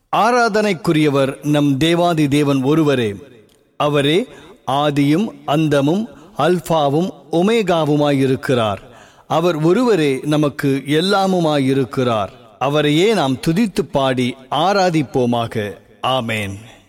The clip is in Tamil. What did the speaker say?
ஆராதனைக்குரியவர் நம் தேவாதி தேவன் ஒருவரே. அவரே ஆதியும் அந்தமும் அல்பாவும் ஒமேகாவுமாயிருக்கிறார். அவர் ஒருவரே நமக்கு எல்லாமுமாயிருக்கிறார். அவரையே நாம் துதித்து பாடி ஆராதிப்போமாக. ஆமேன்.